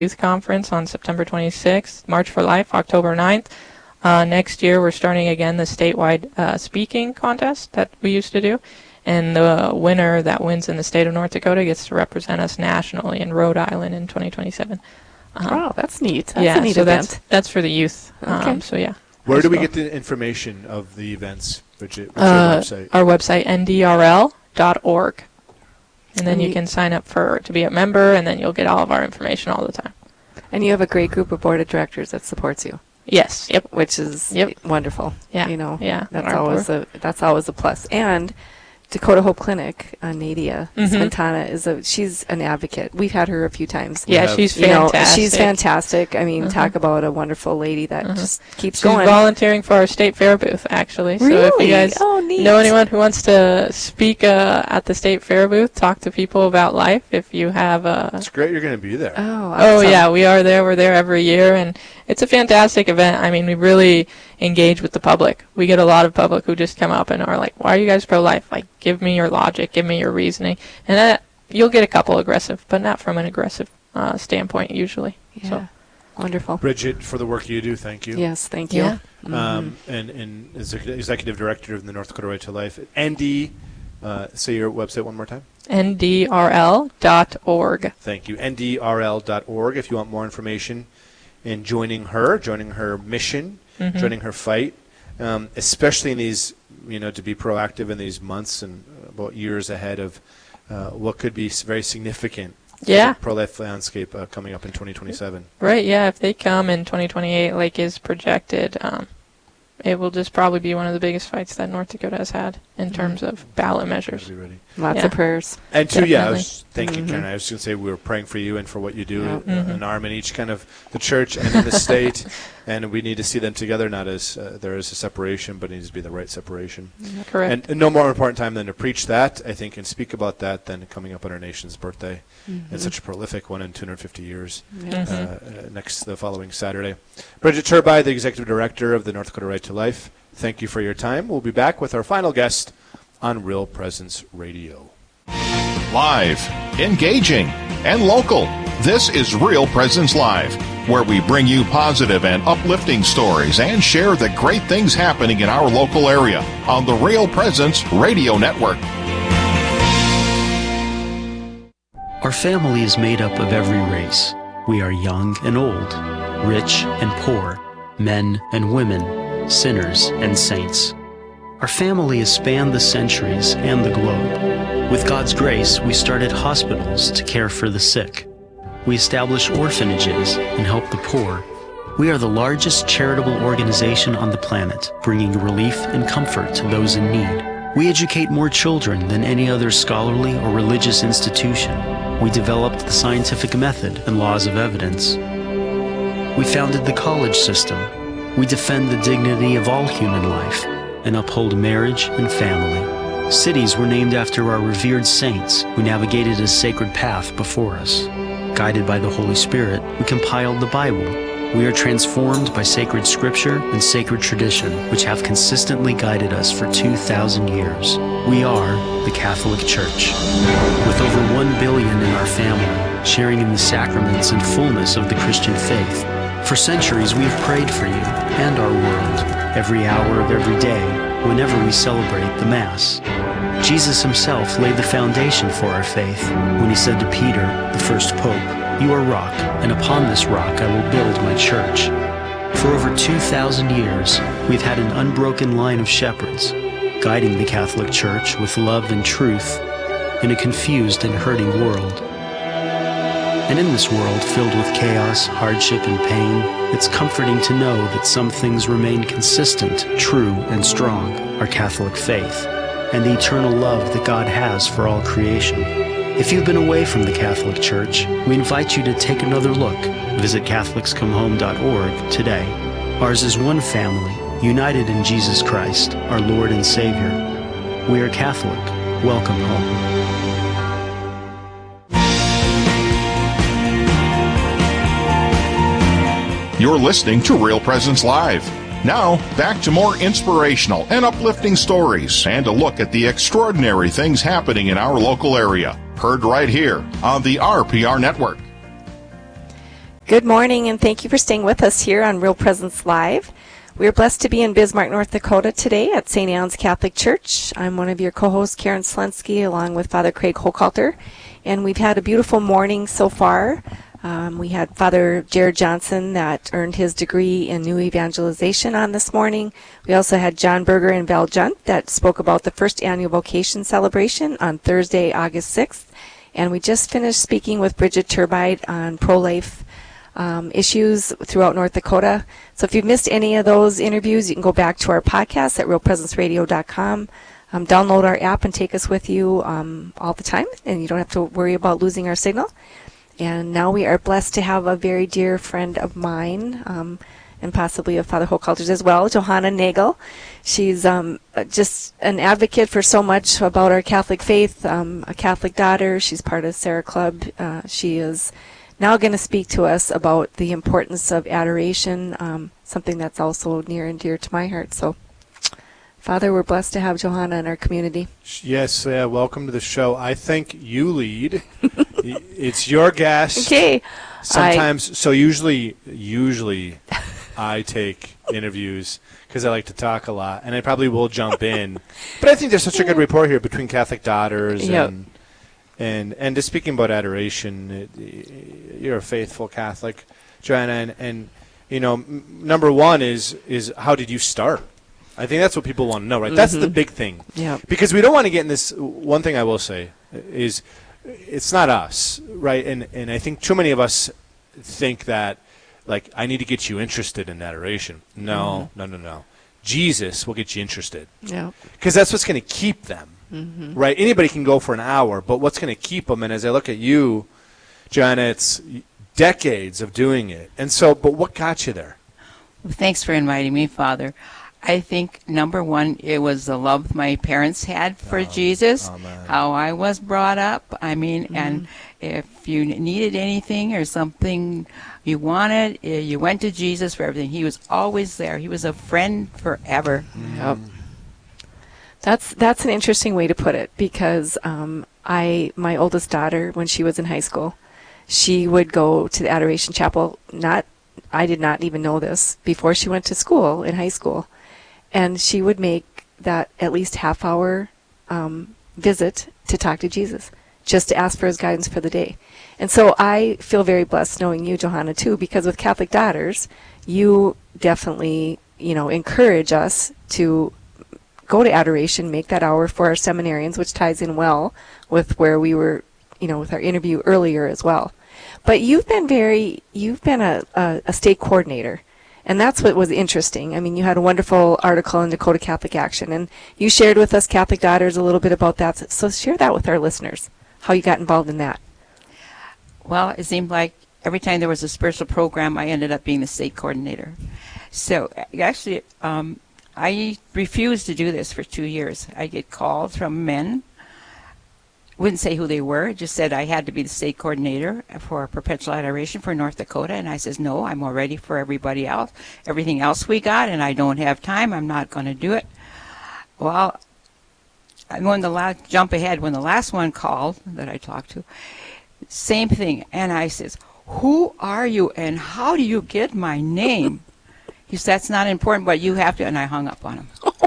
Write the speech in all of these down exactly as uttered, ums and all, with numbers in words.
Youth Conference on September twenty-sixth, March for Life, October ninth. Uh, next year, we're starting again the statewide uh, speaking contest that we used to do, and the winner that wins in the state of North Dakota gets to represent us nationally in Rhode Island in twenty twenty-seven. Um, wow, that's neat. That's yeah, a neat so event. That's, that's for the youth. Okay. Um, so, yeah. Where do we school. get the information of the events, Bridget? What's Uh, your website? Our website, N D R L dot org. And then And you you- can sign up for to be a member, and then you'll get all of our information all the time. And you have a great group of board of directors that supports you, Yes. Yep. which is Yep. wonderful. Yeah. You know, Yeah. that's Our always a that's always a plus. And Dakota Hope Clinic, uh, Nadia Mhm. Smetana is a she's an advocate. We've had her a few times. Yeah, have- she's You know, fantastic. she's fantastic. I mean, Uh-huh. talk about a wonderful lady that Uh-huh. just keeps She's going. volunteering for our state fair booth, actually. So if Really? you guys Oh, neat. know anyone who wants to speak uh, at the state fair booth, talk to people about life. If you have a It's great you're going to be there. Oh, Oh awesome. yeah, we are there. We're there every year, and it's a fantastic event. I mean, we really engage with the public. We get a lot of public who just come up and are like, "Why are you guys pro-life? Like, give me your logic, give me your reasoning." And that, you'll get a couple aggressive, but not from an aggressive uh, standpoint usually. Yeah. So Wonderful. Bridget, for the work you do, thank you. Yes, thank you. Yeah. Mhm. Um, and, and executive, executive director of the North Dakota Right to Life. N D, uh, say your website one more time. N D R L dot org. Thank you. N D R L dot org if you want more information in joining her, joining her mission, Mhm. joining her fight, um, especially in these, you know, to be proactive in these months and about years ahead of uh, what could be s- very significant Yeah. pro-life landscape uh, coming up in twenty twenty-seven. Right, yeah, if they come in twenty twenty-eight, like is projected, um, it will just probably be one of the biggest fights that North Dakota has had in terms of ballot measures. Be ready. Lots Yeah. of prayers. And two, yeah, I Definitely. was, thank you, Mhm. Karen. I was going to say we were praying for you and for what you do, Yeah. uh, Mhm. an arm in each kind of the church and in the state, and we need to see them together, not as uh, there is a separation, but it needs to be the right separation. Correct. And, and no more important time than to preach that, I think, and speak about that than coming up on our nation's birthday, Mhm. and such a prolific one in two hundred fifty years, Yes. Mhm. uh, uh, next the following Saturday. Bridget Turby, the executive director of the North Dakota Right to Life, thank you for your time. We'll be back with our final guest on Real Presence Radio. Live, engaging, and local. This is Real Presence Live, where we bring you positive and uplifting stories and share the great things happening in our local area on the Real Presence Radio Network. Our family is made up of every race. We are young and old, rich and poor, men and women, sinners and saints. Our family has spanned the centuries and the globe. With God's grace, we started hospitals to care for the sick. We establish orphanages and help the poor. We are the largest charitable organization on the planet, bringing relief and comfort to those in need. We educate more children than any other scholarly or religious institution. We developed the scientific method and laws of evidence. We founded the college system. We defend the dignity of all human life and uphold marriage and family. Cities were named after our revered saints who navigated a sacred path before us. Guided by the Holy Spirit, we compiled the Bible. We are transformed by sacred scripture and sacred tradition, which have consistently guided us for two thousand years. We are the Catholic Church. With over one billion in our family, sharing in the sacraments and fullness of the Christian faith. For centuries, we have prayed for you and our world, every hour of every day, whenever we celebrate the Mass. Jesus himself laid the foundation for our faith when he said to Peter, the first pope, "You are rock, and upon this rock I will build my church." For over two thousand years, we've had an unbroken line of shepherds, guiding the Catholic Church with love and truth in a confused and hurting world. And in this world filled with chaos, hardship, and pain, it's comforting to know that some things remain consistent, true, and strong, our Catholic faith, and the eternal love that God has for all creation. If you've been away from the Catholic Church, we invite you to take another look. Visit Catholics Come Home dot org today. Ours is one family, united in Jesus Christ, our Lord and Savior. We are Catholic. Welcome home. You're listening to Real Presence Live. Now, back to more inspirational and uplifting stories and a look at the extraordinary things happening in our local area. Heard right here on the R P R Network. Good morning, and thank you for staying with us here on Real Presence Live. We're blessed to be in Bismarck, North Dakota today at Saint Anne's Catholic Church. I'm one of your co-hosts, Karen Slensky, along with Father Craig Hochhalter, and we've had a beautiful morning so far. Um, we had Father Jared Johnson that earned his degree in New Evangelization on this morning. We also had John Berger and Val Junt that spoke about the first annual vocation celebration on Thursday, August sixth. And we just finished speaking with Bridget Turbide on pro-life um, issues throughout North Dakota. So if you've missed any of those interviews, you can go back to our podcast at real presence radio dot com. Um, download our app and take us with you um, all the time, and you don't have to worry about losing our signal. And now we are blessed to have a very dear friend of mine, um, and possibly of Father Hochhalter's as well, Johanna Nagel. She's um, just an advocate for so much about our Catholic faith, um, a Catholic daughter. She's part of Sarah Club. Uh, she is now going to speak to us about the importance of adoration, um, something that's also near and dear to my heart. So, Father, we're blessed to have Johanna in our community. Yes, uh, welcome to the show. I think you lead. It's your guest. Okay. Sometimes, I, so usually, usually I take interviews because I like to talk a lot, and I probably will jump in. But I think there's such a good rapport here between Catholic daughters yep. and and and just speaking about adoration. It, you're a faithful Catholic, Joanna, and, and you know, m- number one is is how did you start? I think that's what people want to know, right? Mm-hmm. That's the big thing. Yeah. Because we don't want to get in this. One thing I will say is, it's not us, right? And and I think too many of us think that, like, I need to get you interested in adoration. No, mm-hmm. no, no, no. Jesus will get you interested. Yeah. Because that's what's going to keep them, mm-hmm. right? Anybody can go for an hour, but what's going to keep them? And as I look at you, Joanna, it's decades of doing it. And so, but what got you there? Well, thanks for inviting me, Father. I think, number one, it was the love my parents had for oh, Jesus, amen. How I was brought up. I mean, mm-hmm. and if you needed anything or something you wanted, you went to Jesus for everything. He was always there. He was a friend forever. Mm-hmm. Yep. That's that's an interesting way to put it, because um, I, my oldest daughter, when she was in high school, she would go to the Adoration Chapel. Not, I did not even know this before she went to school in high school. And she would make that at least half-hour um, visit to talk to Jesus, just to ask for his guidance for the day. And so I feel very blessed knowing you, Johanna, too, because with Catholic Daughters, you definitely, you know, encourage us to go to adoration, make that hour for our seminarians, which ties in well with where we were, you know, with our interview earlier as well. But you've been very, you've been a, a, a state coordinator. And that's what was interesting. I mean, you had a wonderful article in Dakota Catholic Action, and you shared with us Catholic Daughters a little bit about that. So share that with our listeners, how you got involved in that. Well, it seemed like every time there was a spiritual program, I ended up being the state coordinator. So actually, um, I refused to do this for two years. I get calls from men. Wouldn't say who they were, just said I had to be the state coordinator for perpetual adoration for North Dakota, and I says, no, I'm all ready for everybody else, everything else we got, and I don't have time, I'm not going to do it. Well, I'm going to la- jump ahead. When the last one called that I talked to, same thing, and I says, who are you, and how do you get my name? He says, that's not important, but you have to, and I hung up on him.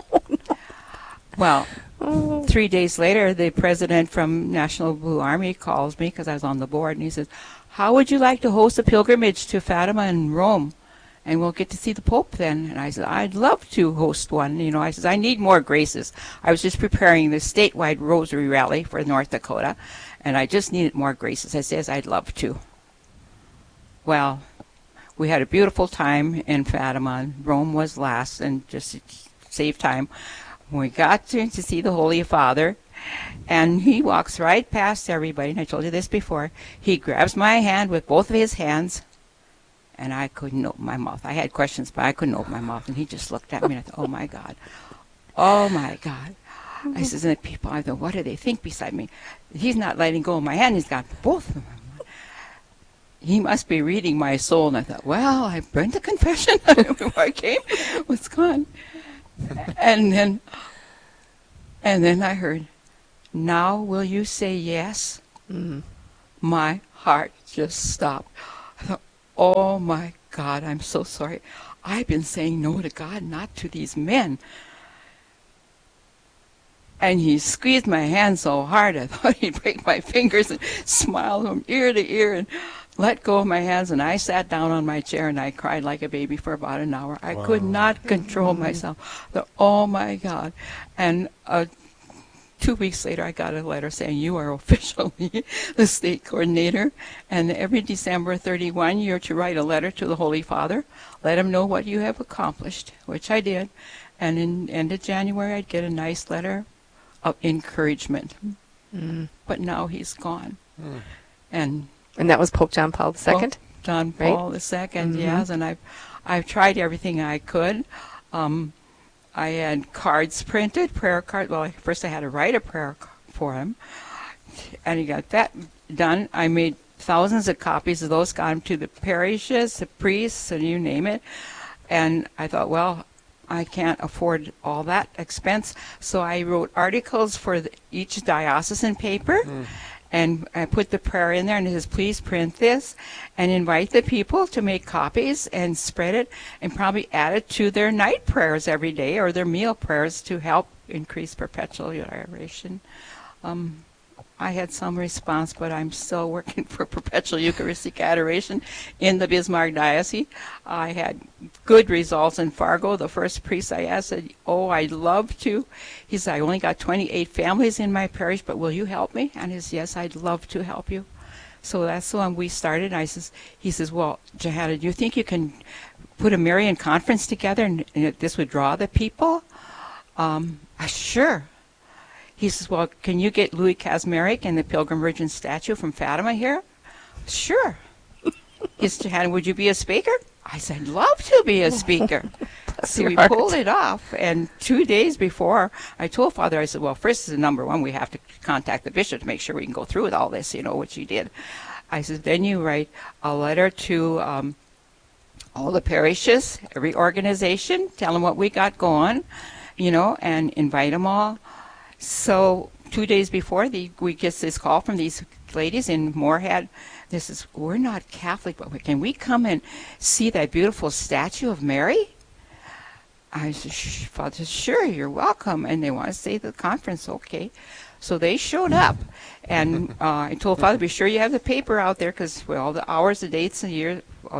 Well, three days later, the president from National Blue Army calls me, because I was on the board, and he says, how would you like to host a pilgrimage to Fatima and Rome? And we'll get to see the Pope then. And I said, I'd love to host one. You know, I said, I need more graces. I was just preparing the statewide rosary rally for North Dakota, and I just needed more graces. I says, I'd love to. Well, we had a beautiful time in Fatima, and Rome was last, and just to save time, we got to, to see the Holy Father, and he walks right past everybody, and I told you this before. He grabs my hand with both of his hands, and I couldn't open my mouth. I had questions, but I couldn't open my mouth, and he just looked at me, and I thought, oh, my God. Oh, my God. I says, and the people, I thought, what do they think beside me? He's not letting go of my hand. He's got both of them. He must be reading my soul, and I thought, well, I've been to confession. I came, what's gone? And then, and then I heard, now will you say yes? Mm. My heart just stopped. I thought, oh my God, I'm so sorry. I've been saying no to God, not to these men. And he squeezed my hand so hard, I thought he'd break my fingers, and smiled from ear to ear and let go of my hands. And I sat down on my chair and I cried like a baby for about an hour. I Wow. could not control myself. The, oh my God. And uh, two weeks later, I got a letter saying, you are officially the state coordinator. And every December thirty-first, you're to write a letter to the Holy Father. Let him know what you have accomplished, which I did. And in end of January, I'd get a nice letter of encouragement. Mm. But now he's gone. Mm. And And that was Pope John Paul the Second? Pope John right? Paul the Second, Mhm. yes. And I've, I've tried everything I could. Um, I had cards printed, prayer cards. Well, first I had to write a prayer c- for him. And he got that done. I made thousands of copies of those, got them to the parishes, the priests, and you name it. And I thought, well, I can't afford all that expense. So I wrote articles for the, each diocesan paper. Mm. And I put the prayer in there and it says, please print this and invite the people to make copies and spread it and probably add it to their night prayers every day or their meal prayers to help increase perpetual adoration. Um, I had some response, but I'm still working for perpetual Eucharistic adoration in the Bismarck Diocese. I had good results in Fargo. The first priest I asked said, oh, I'd love to. He said, I only got twenty-eight families in my parish, but will you help me? And he says, yes, I'd love to help you. So that's the one we started. I says, he says, well, Johanna, do you think you can put a Marian conference together and, and this would draw the people? Um, I, sure. He says, well, can you get Louis Kazmarek and the Pilgrim Virgin statue from Fatima here? Sure. He said, Johanna, would you be a speaker? I said, I'd love to be a speaker. So your we heart. pulled it off. And two days before, I told Father, I said, well, first is number one, we have to contact the bishop to make sure we can go through with all this, you know, which he did. I said, then you write a letter to um, all the parishes, every organization, tell them what we got going, you know, and invite them all. So two days before, the, we get this call from these ladies in Moorhead. This is, we're not Catholic, but we, can we come and see that beautiful statue of Mary? I said, Shh, Father said, sure, you're welcome. And they want to stay at the conference. Okay. So they showed up. And uh, I told Father, be sure you have the paper out there because well, all the hours, the dates, the year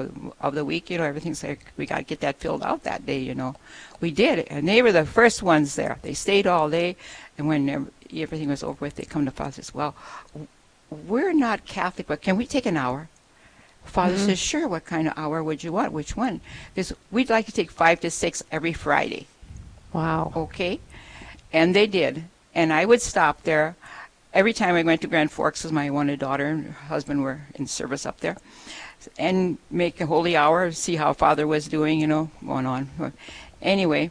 of the week, you know, everything's like, we got to get that filled out that day, you know. We did. And they were the first ones there. They stayed all day. And when everything was over with, they come to Father and says, well, we're not Catholic, but can we take an hour? Father mm-hmm. says, sure, what kind of hour would you want? Which one? Because we'd like to take five to six every Friday. Wow. Okay. And they did. And I would stop there. Every time I went to Grand Forks, because my one daughter and her husband were in service up there, and make a holy hour, see how Father was doing, you know, going on. Anyway,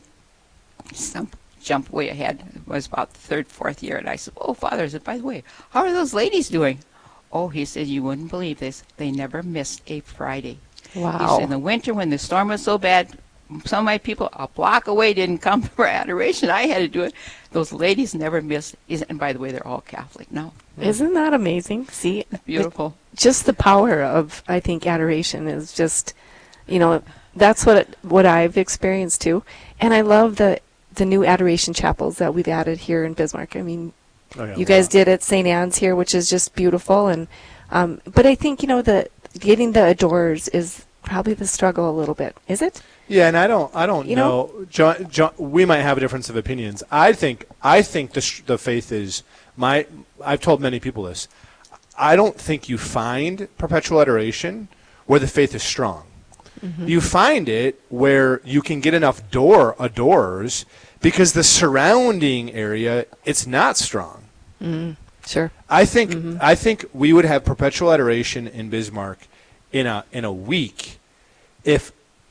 some jump way ahead. It was about the third, fourth year. And I said, oh, Father, I said, by the way, how are those ladies doing? Oh, he said, you wouldn't believe this. They never missed a Friday. Wow. He said, in the winter when the storm was so bad, some of my people a block away didn't come for adoration. I had to do it. Those ladies never missed. And by the way, they're all Catholic now. Isn't that amazing? See? Beautiful. Just the power of, I think, adoration is just, you know, that's what it, what I've experienced too. And I love the the new adoration chapels that we've added here in Bismarck. I mean, Oh, yeah, you guys wow. did at Saint Anne's here, which is just beautiful. And um, but I think, you know, the getting the adorers is probably the struggle a little bit. Is it? Yeah, and I don't, I don't You know. know? John, John, we might have a difference of opinions. I think, I think the sh- the faith is my. I've told many people this. I don't think you find perpetual adoration where the faith is strong. Mm-hmm. You find it where you can get enough door adorers because the surrounding area it's not strong. Mm-hmm. Sure. I think Mm-hmm. I think we would have perpetual adoration in Bismarck in a in a week if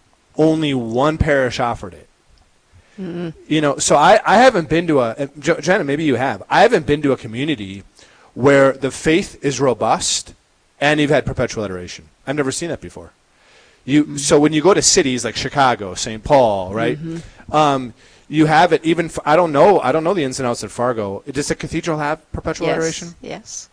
only one parish offered it. Mm-hmm. You know, so I, I haven't been to a Jo- Jenna, maybe you have. I haven't been to a community where the faith is robust and you've had perpetual adoration. I've never seen that before. You mm-hmm. So when you go to cities like Chicago, Saint Paul, right? Mm-hmm. Um, you have it even. For, I don't know. I don't know the ins and outs at Fargo. Does the cathedral have perpetual yes. adoration? Yes.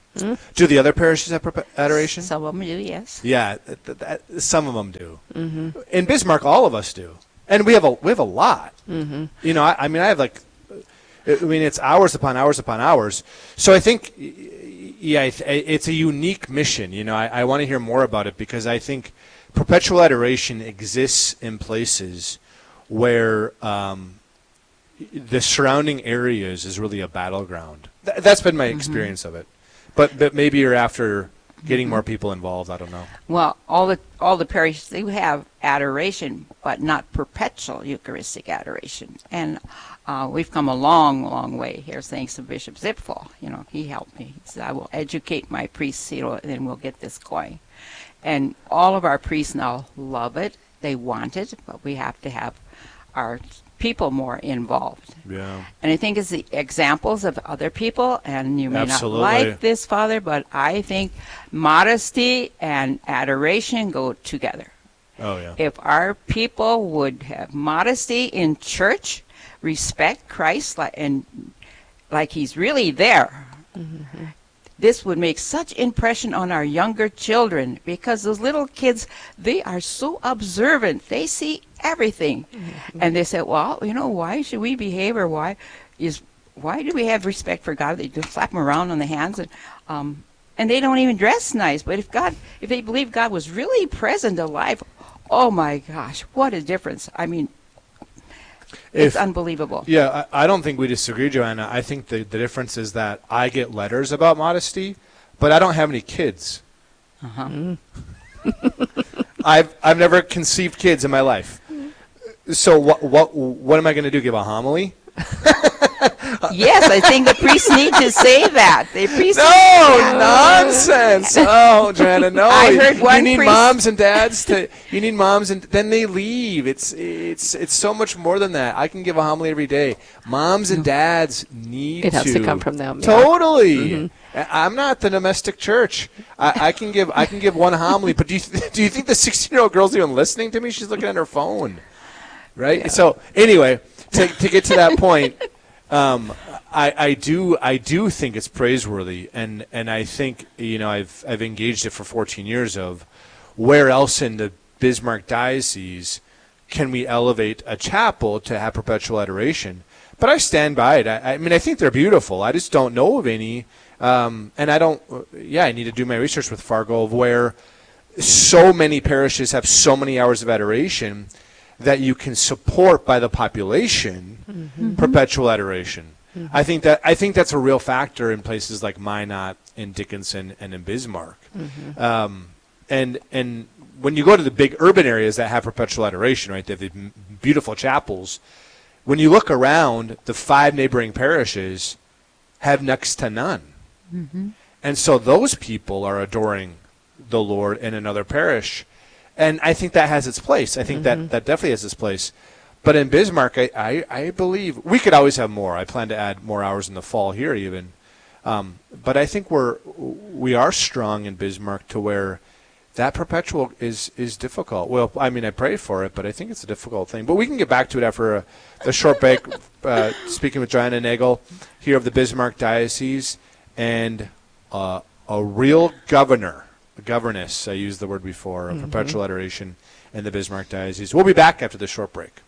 Mm-hmm. Do the other parishes have perpe- adoration? Some of them do, yes. Yeah, th- th- that, some of them do. Mm-hmm. In Bismarck, all of us do, and we have a we have a lot. Mm-hmm. You know, I, I mean, I have like, I mean, it's hours upon hours upon hours. So I think, yeah, it's a unique mission. You know, I, I want to hear more about it because I think perpetual adoration exists in places where um, the surrounding areas is really a battleground. Th- that's been my Mm-hmm. experience of it. But but maybe you're after getting more people involved. I don't know. Well, all the all the parishes, they have adoration, but not perpetual Eucharistic adoration. And uh, we've come a long, long way here, thanks to Bishop Zipfel. You know, he helped me. He said, I will educate my priests, you know, and then we'll get this going. And all of our priests now love it. They want it, but we have to have our people more involved. Yeah. And I think it's the examples of other people, and you may Absolutely. not like this, Father, but I think modesty and adoration go together. Oh, yeah. If our people would have modesty in church, respect Christ like, and like he's really there, mm-hmm. this would make such impression on our younger children, because those little kids, they are so observant. They see everything. Mm-hmm. And they say, well, you know, why should we behave, or why is why do we have respect for God? They just slap them around on the hands, and um, and they don't even dress nice. But if God, if they believe God was really present, alive, oh my gosh, what a difference. I mean, it's If- unbelievable. Yeah, I, I don't think we disagree, Joanna. I think the, the difference is that I get letters about modesty, but I don't have any kids. Uh-huh. I've I've never conceived kids in my life. So what what what am I going to do? Give a homily? Yes, I think the priests need to say that. The priests No nonsense. Oh, Joanna, no. I heard you one need priest- moms and dads to. You need moms, and then they leave. It's it's it's so much more than that. I can give a homily every day. Moms and dads need It has to to come from them, yeah. Totally. Mm-hmm. I- I'm not the domestic church. I, I can give I can give one homily, but do you th- do you think the sixteen-year-old girl's even listening to me? She's looking at her phone, right? Yeah. So anyway, to to get to that point. Um, I, I do I do think it's praiseworthy, and, and I think, you know, I've I've engaged it for fourteen years of where else in the Bismarck Diocese can we elevate a chapel to have perpetual adoration. But I stand by it. I, I mean, I think they're beautiful. I just don't know of any, um, and I don't. Yeah, I need to do my research with Fargo of where so many parishes have so many hours of adoration that you can support by the population mm-hmm. perpetual adoration. Mm-hmm. I think that I think that's a real factor in places like Minot and Dickinson and in Bismarck. Mm-hmm. Um, and and when you go to the big urban areas that have perpetual adoration, right, they have the beautiful chapels. When you look around, the five neighboring parishes have next to none. Mm-hmm. And so those people are adoring the Lord in another parish. And I think that has its place. I think mm-hmm. that, that definitely has its place. But in Bismarck, I, I, I believe we could always have more. I plan to add more hours in the fall here even. Um, but I think we're we are strong in Bismarck to where that perpetual is, is difficult. Well, I mean, I pray for it, but I think it's a difficult thing. But we can get back to it after a, the short break, uh, speaking with Joanna Nagel here of the Bismarck Diocese, and uh, a real governor. Governess, I used the word before, mm-hmm. perpetual adoration in the Bismarck Diocese. We'll be back after this short break.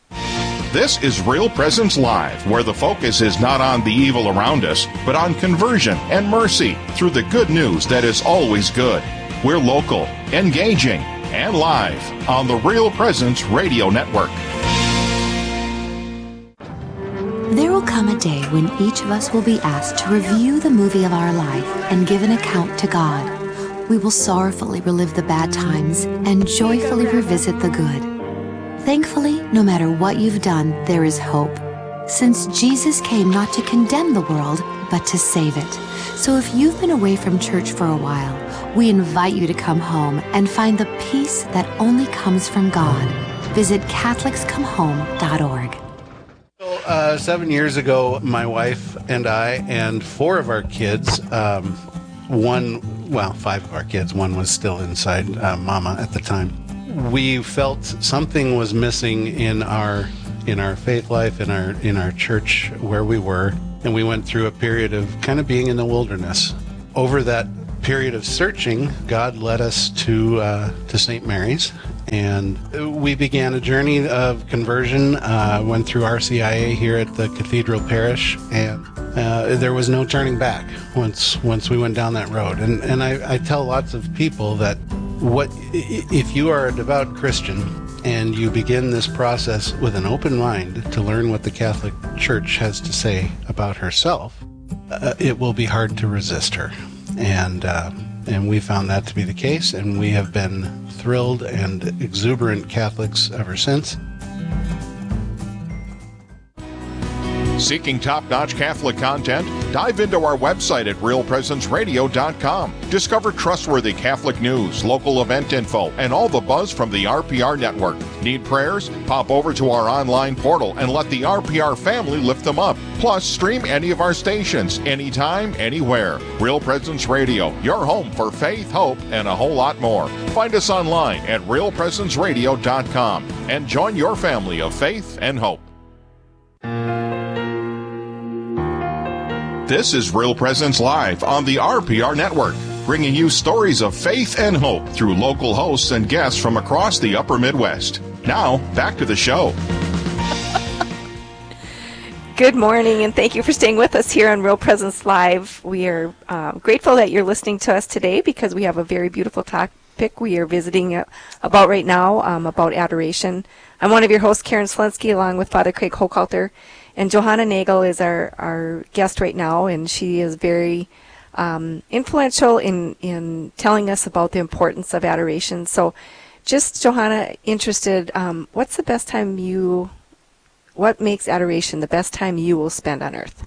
This is Real Presence Live, where the focus is not on the evil around us, but on conversion and mercy through the good news that is always good. We're local, engaging, and live on the Real Presence Radio Network. There will come a day when each of us will be asked to review the movie of our life and give an account to God. We will sorrowfully relive the bad times and joyfully revisit the good. Thankfully, no matter what you've done, there is hope, since Jesus came not to condemn the world, but to save it. So if you've been away from church for a while, we invite you to come home and find the peace that only comes from God. Visit Catholics Come Home dot org. So, uh, seven years ago, my wife and I and four of our kids, um, one, well, five of our kids, one was still inside uh, Mama at the time. We felt something was missing in our in our faith life, in our in our church where we were, and we went through a period of kind of being in the wilderness. over that period of searching, God led us to uh, to Saint Mary's, and we began a journey of conversion. Uh, went through R C I A here at the Cathedral Parish, and uh, there was no turning back once once we went down that road. And and I, I tell lots of people that what if you are a devout Christian and you begin this process with an open mind to learn what the Catholic Church has to say about herself, uh, it will be hard to resist her. And uh, and we found that to be the case, and we have been thrilled and exuberant Catholics ever since. Seeking top-notch Catholic content? Dive into our website at real presence radio dot com. Discover trustworthy Catholic news, local event info, and all the buzz from the R P R network. Need prayers? Pop over to our online portal and let the R P R family lift them up. Plus, stream any of our stations, anytime, anywhere. Real Presence Radio, your home for faith, hope, and a whole lot more. Find us online at real presence radio dot com and join your family of faith and hope. This is Real Presence Live on the R P R Network, bringing you stories of faith and hope through local hosts and guests from across the upper Midwest. Now, back to the show. Good morning, and thank you for staying with us here on Real Presence Live. We are uh, grateful that you're listening to us today because we have a very beautiful topic we are visiting uh, about right now, um, about adoration. I'm one of your hosts, Karen Slensky, along with Father Craig Hochhalter. And Johanna Nagel is our, our guest right now, and she is very um, influential in, in telling us about the importance of adoration. So just, Johanna, interested, um, what's the best time you, what makes adoration the best time you will spend on earth?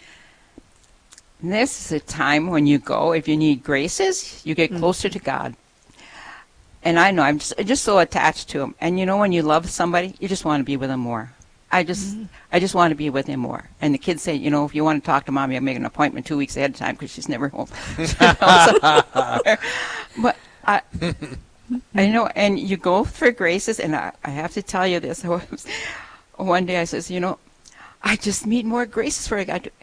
This is a time when you go, if you need graces, you get closer mm-hmm. to God. And I know, I'm just, just so attached to him. And you know, when you love somebody, you just want to be with them more. I just mm-hmm. I just want to be with him more. And the kids say, you know, if you want to talk to Mommy, I'll make an appointment two weeks ahead of time because she's never home. But I, I know, and you go for graces, and I, I have to tell you this. One day I says, you know, I just need more graces for God.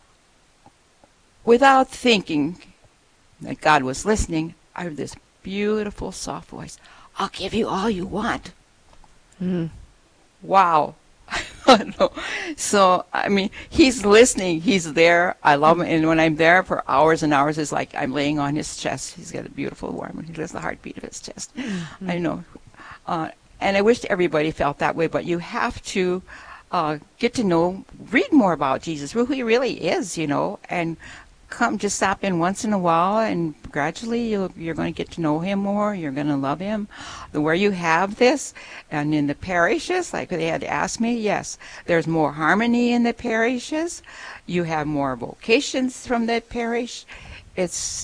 Without thinking that God was listening, I heard this beautiful, soft voice. I'll give you all you want. Mm. Wow. No. So, I mean, he's listening. He's there. I love him. And when I'm there for hours and hours, it's like I'm laying on his chest. He's got a beautiful warm. He lives the heartbeat of his chest. Mm-hmm. I know. Uh, and I wish everybody felt that way. But you have to uh, get to know, read more about Jesus, who he really is, you know, and come just stop in once in a while, and gradually you'll, you're going to get to know him more. You're going to love him. The where you have this, and in the parishes, like they had asked me, yes, there's more harmony in the parishes. You have more vocations from the parish. It's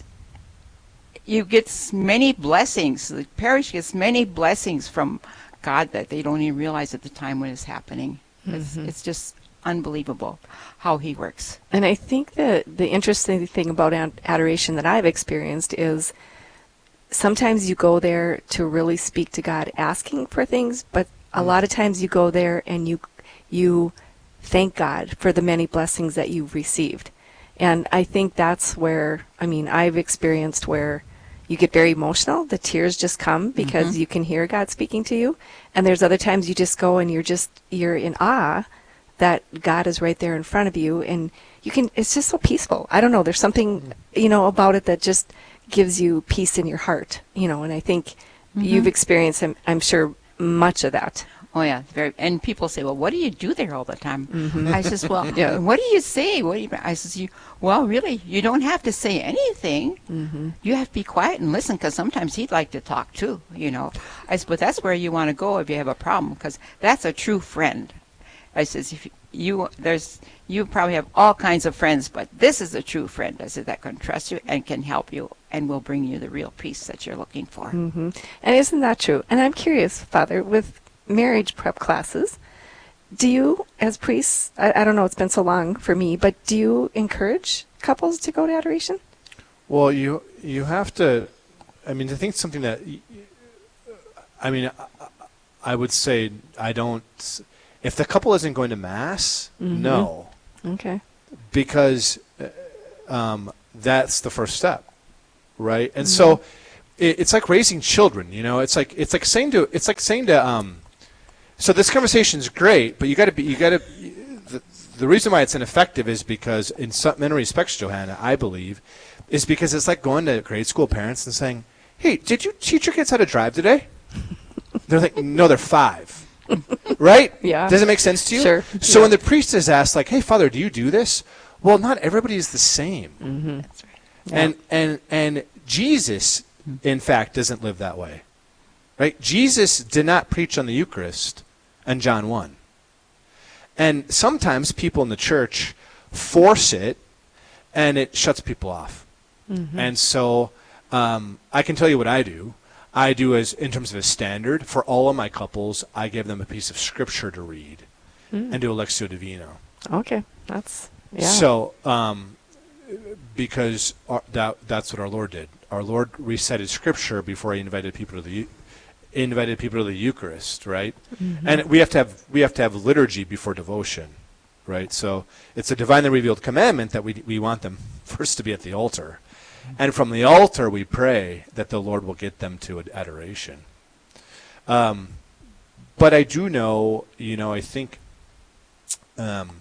you get many blessings. The parish gets many blessings from God that they don't even realize at the time when it's happening. Mm-hmm. It's, it's just unbelievable how he works. And I think that the interesting thing about adoration that I've experienced is sometimes you go there to really speak to God asking for things, but a lot of times you go there and you you thank God for the many blessings that you've received. And I think that's where, I mean, I've experienced where you get very emotional, the tears just come because mm-hmm. you can hear God speaking to you. And there's other times you just go and you're just, you're in awe that God is right there in front of you, and you can, it's just so peaceful. I don't know, there's something, you know, about it that just gives you peace in your heart, you know, and I think mm-hmm. you've experienced, I'm, I'm sure, much of that. Oh, yeah. Very, and people say, well, what do you do there all the time? Mm-hmm. I says, well, yeah. what do you say? What do you, I says, you, well, really, you don't have to say anything. Mm-hmm. You have to be quiet and listen, because sometimes he'd like to talk too, you know. I says, but that's where you want to go if you have a problem, because that's a true friend. I says, if you there's you probably have all kinds of friends, but this is a true friend. I said that can trust you and can help you and will bring you the real peace that you're looking for. Mm-hmm. And isn't that true? And I'm curious, Father, with marriage prep classes, do you, as priests, I, I don't know, it's been so long for me, but do you encourage couples to go to adoration? Well, you you have to. I mean, I think it's something that. I mean, I, I would say I don't. If the couple isn't going to Mass, mm-hmm. no. Okay. Because um, that's the first step, right? And mm-hmm. so it, it's like raising children, you know. It's like it's like saying to it's like saying to um. So this conversation is great, but you got to be you got to. The, the reason why it's ineffective is because, in some many respects, Johanna, I believe, is because it's like going to grade school parents and saying, "Hey, did you teach your kids how to drive today?" They're like, "No, they're five." Right? Yeah. Does it make sense to you? Sure. So yeah. when the priest is asked, like, "Hey, Father, do you do this?" Well, not everybody is the same. Mm-hmm. That's right. Yeah. And and and Jesus, in fact, doesn't live that way. Right? Jesus did not preach on the Eucharist in John one. And sometimes people in the church force it, and it shuts people off. Mm-hmm. And so um, I can tell you what I do. I do as in terms of a standard for all of my couples. I give them a piece of scripture to read, mm. and do a Lectio Divina. Okay, that's yeah. So um, because our, that that's what our Lord did. Our Lord recited scripture before he invited people to the invited people to the Eucharist, right? Mm-hmm. And we have to have we have to have liturgy before devotion, right? So it's a divinely revealed commandment that we we want them first to be at the altar. And from the altar, we pray that the Lord will get them to adoration. Um, but I do know, you know, I think um,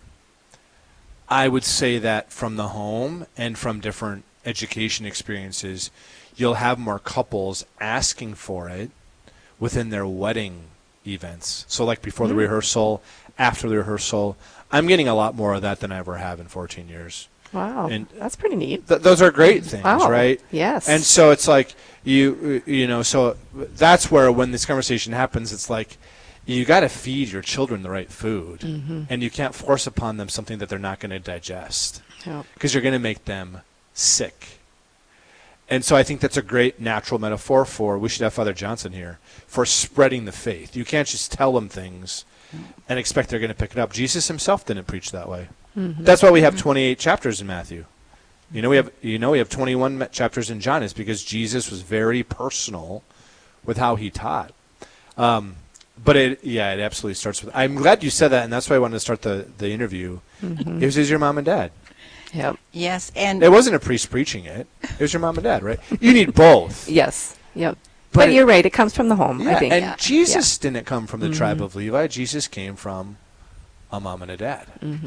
I would say that from the home and from different education experiences, you'll have more couples asking for it within their wedding events. So like before mm-hmm. the rehearsal, after the rehearsal, I'm getting a lot more of that than I ever have in fourteen years. Wow, and that's pretty neat. Th- those are great things, wow. right? Yes. And so it's like you, you know, so that's where when this conversation happens, it's like you got to feed your children the right food, mm-hmm. and you can't force upon them something that they're not going to digest, because yep. you're going to make them sick. And so I think that's a great natural metaphor for, we should have Father Johnson here, for spreading the faith. You can't just tell them things and expect they're going to pick it up. Jesus himself didn't preach that way. Mm-hmm. That's why we have twenty-eight chapters in Matthew. You know we have you know we have twenty-one chapters in John. Is because Jesus was very personal with how he taught. Um, but it yeah, it absolutely starts with. I'm glad you said that, and that's why I wanted to start the the interview. Mm-hmm. It was is your mom and dad. Yep. Yes, and it wasn't a priest preaching it. It was your mom and dad, right? You need both. Yes. Yep. But, but it, you're right. It comes from the home. Yeah, I think. And yeah. Jesus yeah. didn't come from the mm-hmm. tribe of Levi. Jesus came from a mom and a dad. Mm-hmm.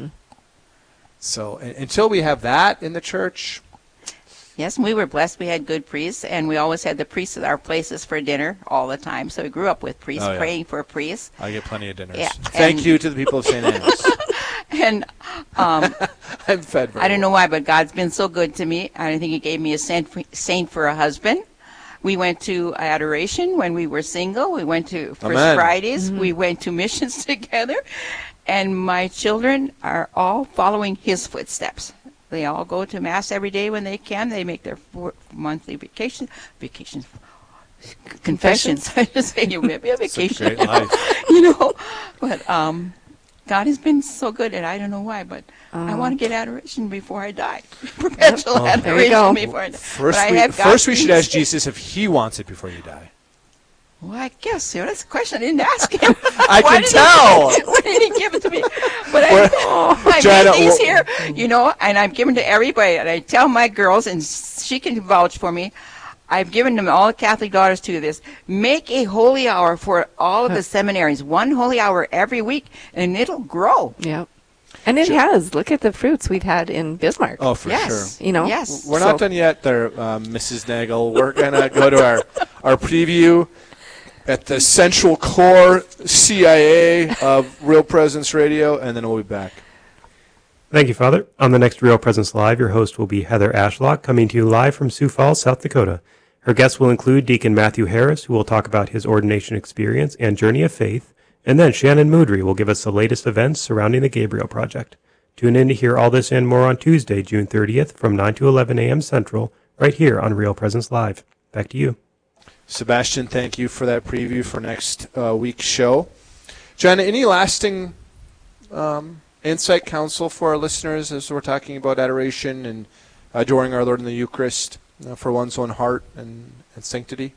So uh, until we have that in the church. Yes, and we were blessed. We had good priests, and we always had the priests at our places for dinner all the time. So we grew up with priests, oh, yeah. praying for priests. I get plenty of dinners. Yeah, Thank you to the people of Saint Anne's. and um, I'm fed very I don't well. know why, but God's been so good to me. I think he gave me a saint for, saint for a husband. We went to adoration when we were single. We went to First Amen. Fridays. Mm-hmm. We went to missions together. And my children are all following his footsteps. They all go to Mass every day when they can. They make their four monthly vacation, vacations, confessions. I just say you maybe a vacation. It's a great life. You know, but um, God has been so good, and I don't know why, but uh, I want to get adoration before I die. Perpetual oh, adoration before I die. First, but we, I have first we should ask Jesus if he wants it before you die. Well, I guess so. That's a question I didn't ask him. I Why can did tell. He, why did he give it to me? But I, oh, I Joanna, made these well, here, you know, and I've given to everybody. And I tell my girls, and she can vouch for me, I've given them all the Catholic daughters to this. Make a holy hour for all of the seminaries, one holy hour every week, and it'll grow. Yeah. And it sure. has. Look at the fruits we've had in Bismarck. Oh, for yes. sure. You know? Yes. We're so. not done yet there, um, Missus Nagel. We're going to go to our, our preview at the central core C I A of Real Presence Radio, and then we'll be back. Thank you, Father. On the next Real Presence Live, your host will be Heather Ashlock, coming to you live from Sioux Falls, South Dakota. Her guests will include Deacon Matthew Harris, who will talk about his ordination experience and journey of faith, and then Shannon Moodry will give us the latest events surrounding the Gabriel Project. Tune in to hear all this and more on Tuesday, June thirtieth, from nine to eleven a.m. Central, right here on Real Presence Live. Back to you. Sebastian, thank you for that preview for next uh, week's show. Joanna, any lasting um, insight, counsel for our listeners as we're talking about adoration and adoring our Lord in the Eucharist uh, for one's own heart and, and sanctity?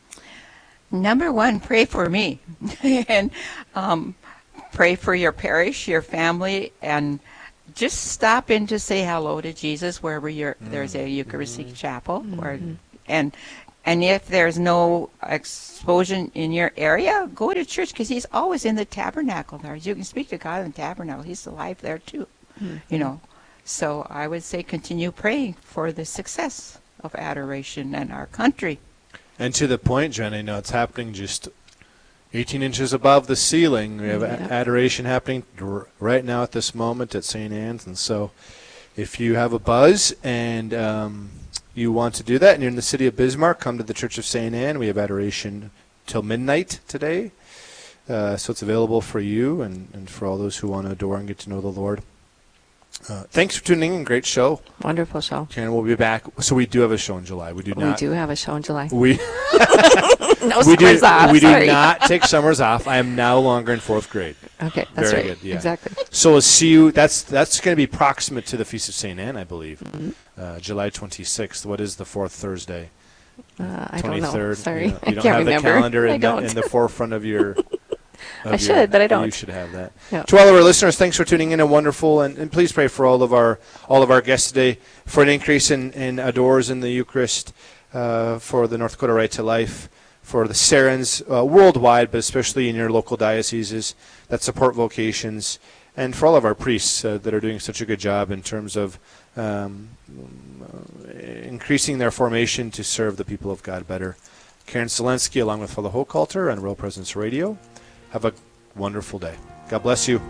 Number one, pray for me. and um, pray for your parish, your family, and just stop in to say hello to Jesus wherever you're, there's a Eucharistic mm-hmm. chapel. Mm-hmm. Or, and and if there's no exposure in your area, go to church, because he's always in the tabernacle there. You can speak to God in the tabernacle. He's alive there too, mm-hmm. you know. So I would say continue praying for the success of adoration in our country. And to the point, Jen, I know it's happening just eighteen inches above the ceiling. We have yeah. adoration happening r- right now at this moment at Saint Anne's. And so if you have a buzz and um, you want to do that and you're in the city of Bismarck, come to the Church of Saint Anne. We have adoration till midnight today. Uh, so it's available for you and, and for all those who want to adore and get to know the Lord. Uh, thanks for tuning in. Great show. Wonderful show. Karen, we'll be back. So we do have a show in July. We do not. We do have a show in July. We no we summers do, off. We Sorry. do not take summers off. I am no longer in fourth grade. Okay, that's Very right. Good, yeah. Exactly. So we'll see you. That's that's going to be proximate to the Feast of Saint Anne, I believe. Mm-hmm. Uh, July twenty-sixth. What is the fourth Thursday? Uh, I don't know. twenty-third. Sorry, You, know, you I don't can't have remember. the calendar in, I don't. the, in the forefront of your. Of I your, should, but I don't. You should have that. Yeah. To all of our listeners, thanks for tuning in. And wonderful, and, and please pray for all of our all of our guests today for an increase in in adores in the Eucharist, uh, for the North Dakota Right to Life, for the Sarens uh, worldwide, but especially in your local dioceses that support vocations, and for all of our priests uh, that are doing such a good job in terms of um, uh, increasing their formation to serve the people of God better. Karen Selensky, along with Father Hochhalter on Real Presence Radio. Have a wonderful day. God bless you.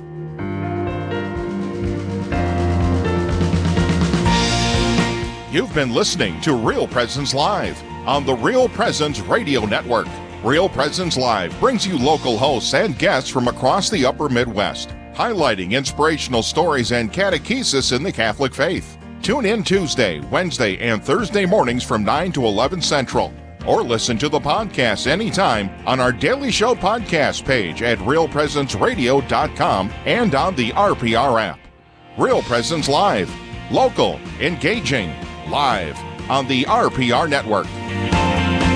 You've been listening to Real Presence Live on the Real Presence Radio Network. Real Presence Live brings you local hosts and guests from across the upper Midwest, highlighting inspirational stories and catechesis in the Catholic faith. Tune in Tuesday, Wednesday, and Thursday mornings from nine to eleven Central. Or listen to the podcast anytime on our Daily Show podcast page at real presence radio dot com and on the R P R app. Real Presence Live. Local, engaging, live on the R P R Network.